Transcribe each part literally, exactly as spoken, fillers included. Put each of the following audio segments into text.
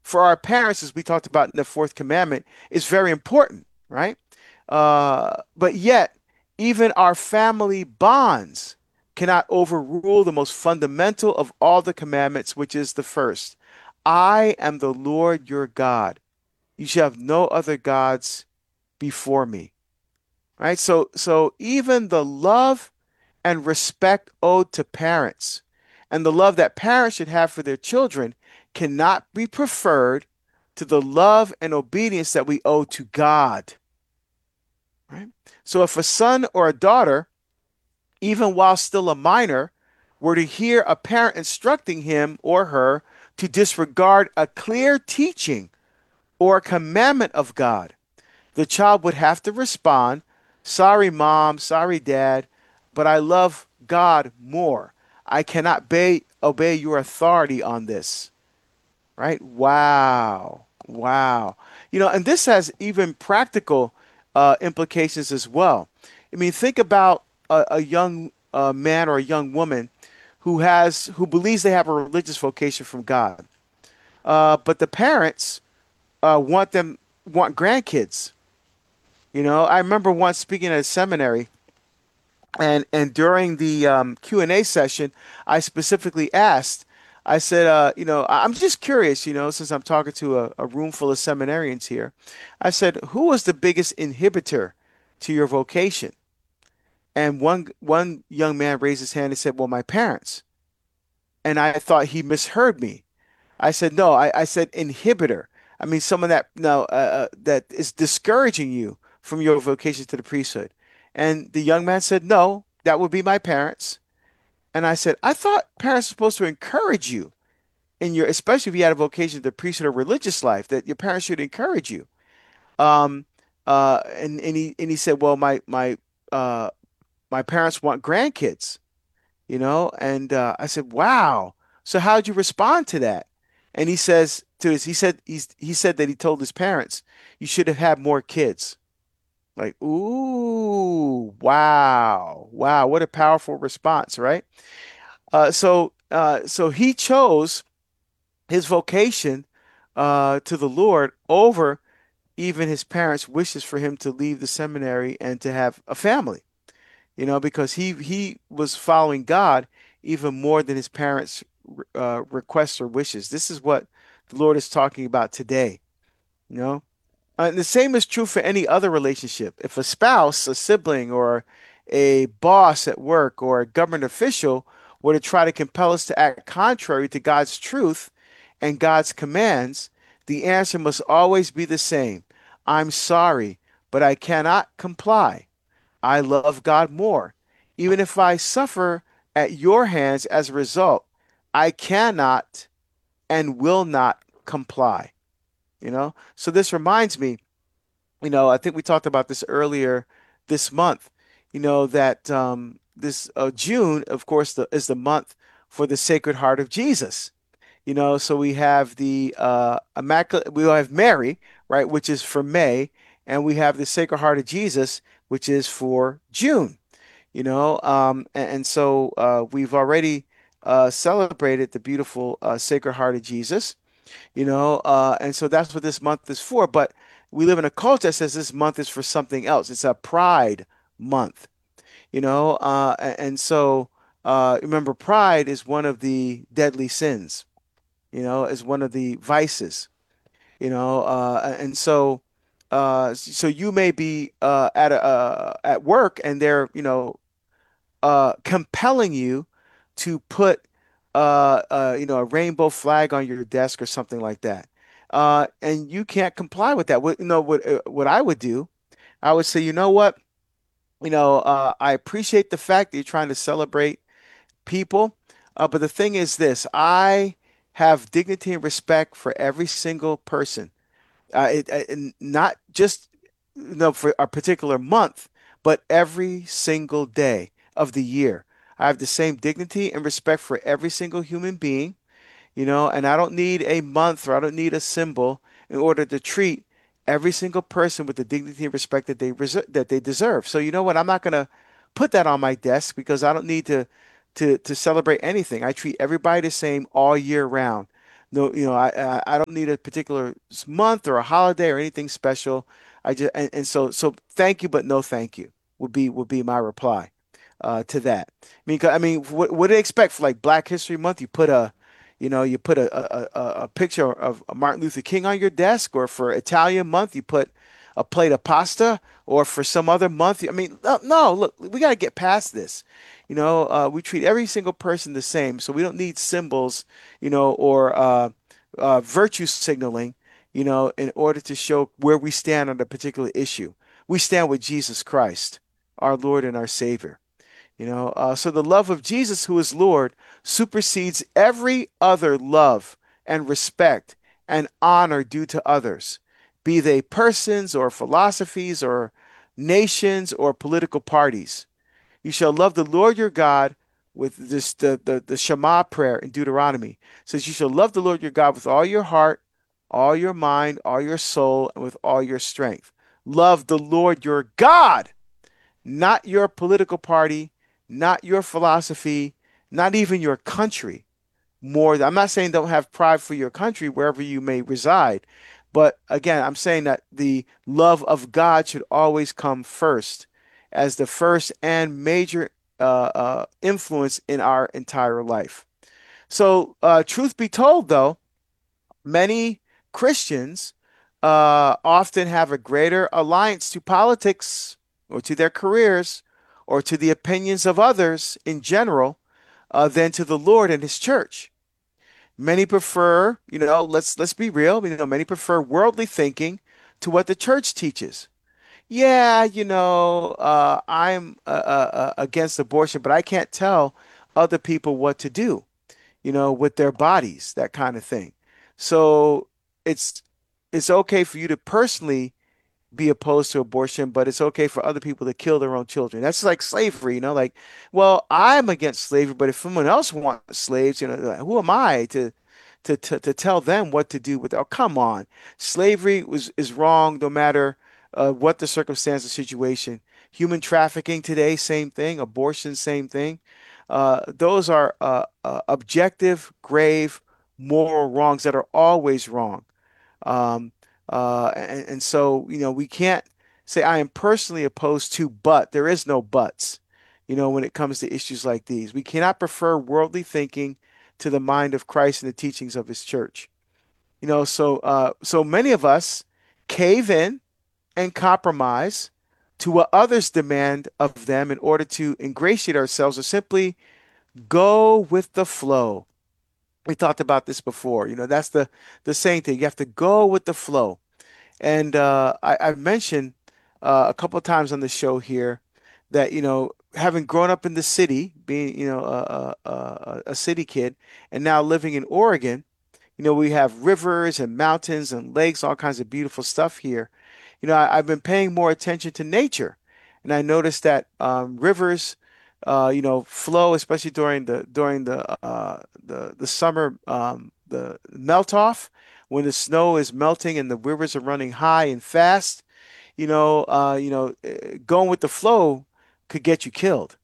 for our parents, as we talked about in the fourth commandment, is very important, right? Uh, but yet, even our family bonds cannot overrule the most fundamental of all the commandments, which is the first. I am the Lord your God. You shall have no other gods before me. Right? So, so even the love and respect owed to parents and the love that parents should have for their children cannot be preferred to the love and obedience that we owe to God. Right? So if a son or a daughter, even while still a minor, were to hear a parent instructing him or her to disregard a clear teaching or a commandment of God, the child would have to respond, sorry, mom, sorry, dad, but I love God more. I cannot obey, obey your authority on this. Right? Wow. Wow. You know, and this has even practical uh, implications as well. I mean, think about a, a young uh, man or a young woman who has who believes they have a religious vocation from God, uh, but the parents uh, want them want grandkids. You know, I remember once speaking at a seminary, and and during the um, Q and A session, I specifically asked, I said, uh, you know, I- I'm just curious, you know, since I'm talking to a, a room full of seminarians here, I said, who was the biggest inhibitor to your vocation? And one one young man raised his hand and said, well, my parents. And I thought he misheard me. I said, no, I, I said inhibitor. I mean, someone that no uh, uh, that is discouraging you from your vocation to the priesthood. And the young man said, no, that would be my parents. And I said, I thought parents are supposed to encourage you in your, especially if you had a vocation to the priesthood or religious life, that your parents should encourage you. Um, uh, and and he and he said, well, my my uh my parents want grandkids, you know. And uh, I said, wow. So how'd you respond to that? And he says to his, he said he's he said that he told his parents, you should have had more kids. Like, ooh, wow, wow, what a powerful response, right? Uh, so uh, so he chose his vocation uh, to the Lord over even his parents' wishes for him to leave the seminary and to have a family, you know, because he he was following God even more than his parents' uh, requests or wishes. This is what the Lord is talking about today, you know. Uh, and the same is true for any other relationship. If a spouse, a sibling, or a boss at work or a government official were to try to compel us to act contrary to God's truth and God's commands, the answer must always be the same. I'm sorry, but I cannot comply. I love God more. Even if I suffer at your hands as a result, I cannot and will not comply. You know? So this reminds me, you know, I think we talked about this earlier this month, you know, that um, this uh, June, of course, the, is the month for the Sacred Heart of Jesus. You know, so we have the uh, Immaculate, we have Mary, right, which is for May, and we have the Sacred Heart of Jesus, which is for June. You know, um, and, and so uh, we've already uh, celebrated the beautiful uh, Sacred Heart of Jesus, you know, uh, and so that's what this month is for. But we live in a culture that says this month is for something else. It's a Pride month, you know, uh, a- and so uh, remember, pride is one of the deadly sins, you know, is one of the vices, you know, uh, and so uh, so you may be uh, at a uh, at work and they're, you know, uh, compelling you to put uh, uh, you know, a rainbow flag on your desk or something like that. Uh, and you can't comply with that. What, you know, what uh, what I would do, I would say, you know what? You know, uh, I appreciate the fact that you're trying to celebrate people, uh, but the thing is this, I have dignity and respect for every single person. Uh, it, uh, and not just, you know, for a particular month, but every single day of the year. I have the same dignity and respect for every single human being, you know, and I don't need a month or I don't need a symbol in order to treat every single person with the dignity and respect that they reser that they deserve. So you know what? I'm not going to put that on my desk because I don't need to to to celebrate anything. I treat everybody the same all year round, No, you know, I I, I don't need a particular s- month or a holiday or anything special. I just and, and so so thank you, but no thank you would be would be my reply uh, to that. I mean, 'cause- I mean, what what do they expect for like Black History Month? You put a, you know, you put a a, a, a picture of Martin Luther King on your desk, or for Italian month, you put a plate of pasta, or for some other month, I mean, no, no, look, we got to get past this. You know, uh, we treat every single person the same, so we don't need symbols, you know, or uh, uh, virtue signaling, you know, in order to show where we stand on a particular issue. We stand with Jesus Christ, our Lord and our Savior. You know, uh, so the love of Jesus, who is Lord, supersedes every other love and respect and honor due to others, be they persons or philosophies or nations or political parties. You shall love the Lord your God with this the, the, the Shema prayer in Deuteronomy. It says you shall love the Lord your God with all your heart, all your mind, all your soul, and with all your strength. Love the Lord your God, not your political party, not your philosophy, not even your country. More, I'm not saying don't have pride for your country wherever you may reside, but again, I'm saying that the love of God should always come first as the first and major uh, uh, influence in our entire life. So, uh, truth be told, though, many Christians uh, often have a greater alliance to politics or to their careers or to the opinions of others in general uh, than to the Lord and His church. Many prefer, you know, let's let's be real, you know, many prefer worldly thinking to what the church teaches. Yeah, you know, uh, I'm uh, uh, uh, against abortion, but I can't tell other people what to do, you know, with their bodies, that kind of thing. So it's it's okay for you to personally be opposed to abortion, but it's okay for other people to kill their own children. That's like slavery, you know, like, well, I'm against slavery, but if someone else wants slaves, you know, like, who am I to to to, to tell them what to do with, oh, come on. Slavery was is wrong no matter uh, what the circumstance or situation. Human trafficking today, same thing. Abortion, same thing. Uh, those are uh, uh, objective, grave, moral wrongs that are always wrong. Um, uh, and, and so, you know, we can't say I am personally opposed to, but there is no buts, you know, when it comes to issues like these. We cannot prefer worldly thinking to the mind of Christ and the teachings of his church. You know, so uh, so many of us cave in and compromise to what others demand of them in order to ingratiate ourselves or simply go with the flow. We talked about this before. You know, that's the the same thing. You have to go with the flow. And uh, I, I've mentioned uh, a couple of times on the show here that, you know, having grown up in the city, being, you know, a, a, a, a city kid, and now living in Oregon, you know, we have rivers and mountains and lakes, all kinds of beautiful stuff here. You know, I, I've been paying more attention to nature, and I noticed that um, rivers, uh, you know, flow, especially during the during the uh, the the summer, um, the melt off, when the snow is melting and the rivers are running high and fast. You know, uh, you know, eh, going with the flow could get you killed.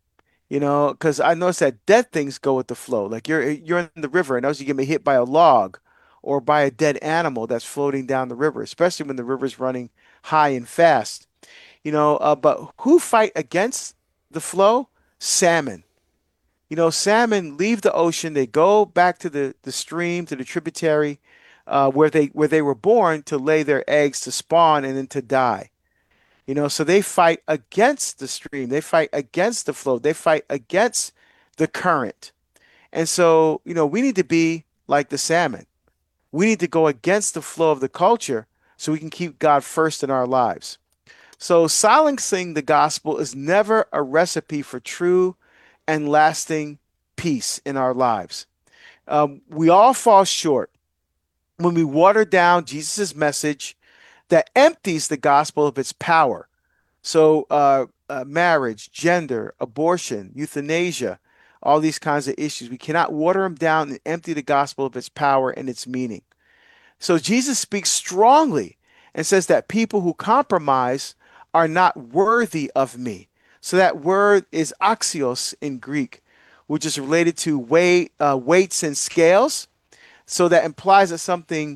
You know, because I noticed that dead things go with the flow. Like you're you're in the river, and as you get hit by a log or by a dead animal that's floating down the river, especially when the river's running high and fast. You know, uh, but who fight against the flow? Salmon. You know, salmon leave the ocean, they go back to the, the stream, to the tributary, uh, where they where they were born to lay their eggs, to spawn, and then to die. You know, so they fight against the stream, they fight against the flow, they fight against the current. And so, you know, we need to be like the salmon. We need to go against the flow of the culture so we can keep God first in our lives. So silencing the gospel is never a recipe for true and lasting peace in our lives. Um, we all fall short when we water down Jesus' message that empties the gospel of its power. So, uh, uh, marriage, gender, abortion, euthanasia, all these kinds of issues, we cannot water them down and empty the gospel of its power and its meaning. So, Jesus speaks strongly and says that people who compromise are not worthy of me. So, that word is axios in Greek, which is related to weight, uh, weights and scales. So that implies that something